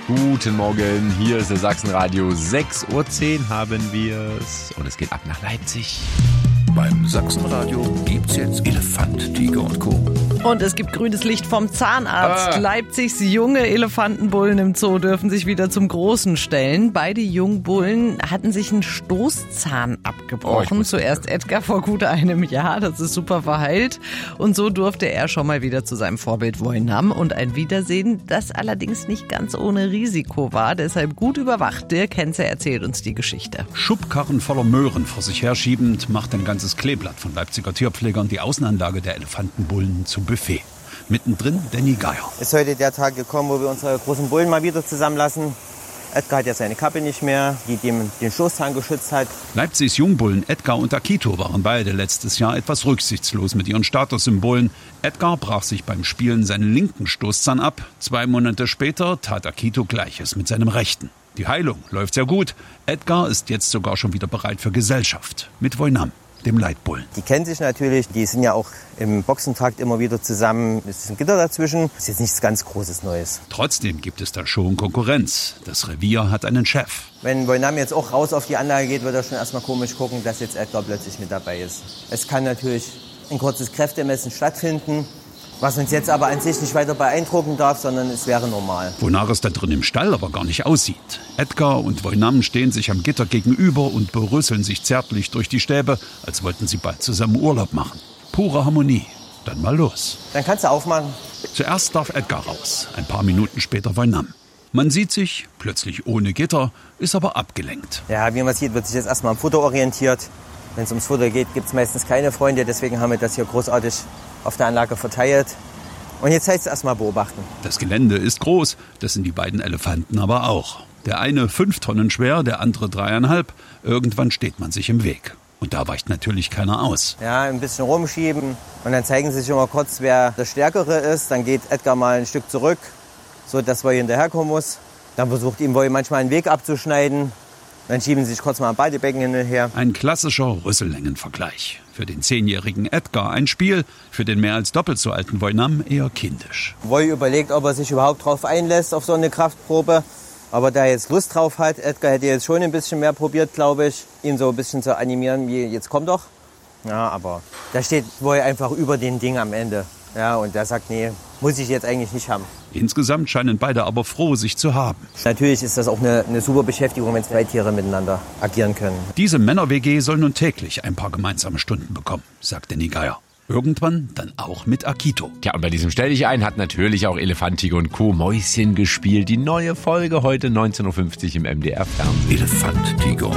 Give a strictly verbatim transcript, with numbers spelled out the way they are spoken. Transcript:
Guten Morgen, hier ist der Sachsenradio. sechs Uhr zehn haben wir's und es geht ab nach Leipzig. Beim Sachsenradio gibt's jetzt Elefant, Tiger und Co. Und es gibt grünes Licht vom Zahnarzt. Ah. Leipzigs junge Elefantenbullen im Zoo dürfen sich wieder zum Großen stellen. Beide Jungbullen hatten sich einen Stoßzahn abgebrochen. Oh, Zuerst Edgar vor gut einem Jahr, das ist super verheilt. Und so durfte er schon mal wieder zu seinem Vorbild Voinam. Und ein Wiedersehen, das allerdings nicht ganz ohne Risiko war. Deshalb gut überwacht. Dirk Henze erzählt uns die Geschichte. Schubkarren voller Möhren vor sich herschiebend macht ein ganzes Kleeblatt von Leipziger Tierpflegern die Außenanlage der Elefantenbullen zum Buffet. Mittendrin Danny Geier. Ist heute der Tag gekommen, wo wir unsere großen Bullen mal wieder zusammenlassen. Edgar hat ja seine Kappe nicht mehr, die dem den Stoßzahn geschützt hat. Leipzigs Jungbullen Edgar und Akito waren beide letztes Jahr etwas rücksichtslos mit ihren Statussymbolen. Edgar brach sich beim Spielen seinen linken Stoßzahn ab. Zwei Monate später tat Akito Gleiches mit seinem rechten. Die Heilung läuft sehr gut. Edgar ist jetzt sogar schon wieder bereit für Gesellschaft mit Voinam, dem Leitbullen. Die kennen sich natürlich, die sind ja auch im Boxentrakt immer wieder zusammen. Es ist ein Gitter dazwischen, das ist jetzt nichts ganz Großes Neues. Trotzdem gibt es da schon Konkurrenz. Das Revier hat einen Chef. Wenn Voinam jetzt auch raus auf die Anlage geht, wird er schon erstmal komisch gucken, dass jetzt Edgar plötzlich mit dabei ist. Es kann natürlich ein kurzes Kräftemessen stattfinden, was uns jetzt aber an sich nicht weiter beeindrucken darf, sondern es wäre normal. Wonach es da drin im Stall aber gar nicht aussieht. Edgar und Voinam stehen sich am Gitter gegenüber und berüsseln sich zärtlich durch die Stäbe, als wollten sie bald zusammen Urlaub machen. Pure Harmonie. Dann mal los. Dann kannst du aufmachen. Zuerst darf Edgar raus, ein paar Minuten später Voinam. Man sieht sich, plötzlich ohne Gitter, ist aber abgelenkt. Ja, wie man sieht, wird sich jetzt erstmal am Futter orientiert. Wenn es ums Futter geht, gibt es meistens keine Freunde, deswegen haben wir das hier großartig auf der Anlage verteilt. Und jetzt heißt es erstmal beobachten. Das Gelände ist groß, das sind die beiden Elefanten aber auch. Der eine fünf Tonnen schwer, der andere dreieinhalb. Irgendwann steht man sich im Weg. Und da weicht natürlich keiner aus. Ja, ein bisschen rumschieben und dann zeigen sie sich immer kurz, wer der Stärkere ist. Dann geht Edgar mal ein Stück zurück, so dass Voy hinterherkommen muss. Dann versucht ihm Voy manchmal einen Weg abzuschneiden. Dann schieben sie sich kurz mal am Beitebecken hin und her. Ein klassischer Rüssellängenvergleich. Für den zehnjährigen Edgar ein Spiel, für den mehr als doppelt so alten Voinam eher kindisch. Voy überlegt, ob er sich überhaupt drauf einlässt auf so eine Kraftprobe. Aber da er jetzt Lust drauf hat, Edgar hätte jetzt schon ein bisschen mehr probiert, glaube ich, ihn so ein bisschen zu animieren, wie jetzt komm doch. Ja, aber da steht Voy einfach über den Ding am Ende. Ja, und der sagt, nee, muss ich jetzt eigentlich nicht haben. Insgesamt scheinen beide aber froh, sich zu haben. Natürlich ist das auch eine, eine super Beschäftigung, wenn zwei Tiere miteinander agieren können. Diese Männer-W G soll nun täglich ein paar gemeinsame Stunden bekommen, sagt Danny Geier. Irgendwann dann auch mit Akito. Tja, und bei diesem Stell dich ein hat natürlich auch Elefant, Tiger und Co. Mäuschen gespielt. Die neue Folge heute neunzehn Uhr fünfzig im M D R Fernsehen. Elefant, Tiger und